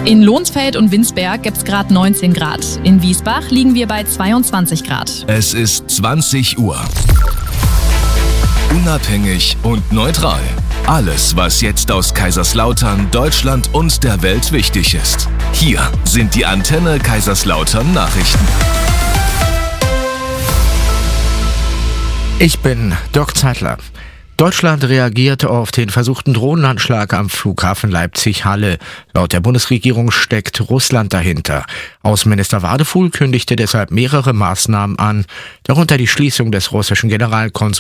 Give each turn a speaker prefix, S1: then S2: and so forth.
S1: In Lohnsfeld und Winsberg gibt es gerade 19 Grad. In Wiesbach liegen wir bei 22 Grad.
S2: Es ist 20 Uhr. Unabhängig und neutral. Alles, was jetzt aus Kaiserslautern, Deutschland und der Welt wichtig ist. Hier sind die Antenne Kaiserslautern Nachrichten.
S3: Ich bin Dirk Zeitler. Deutschland reagiert auf den versuchten Drohnenanschlag am Flughafen Leipzig-Halle. Laut der Bundesregierung steckt Russland dahinter. Außenminister Wadefuhl kündigte deshalb mehrere Maßnahmen an, darunter die Schließung des russischen Generalkonsulats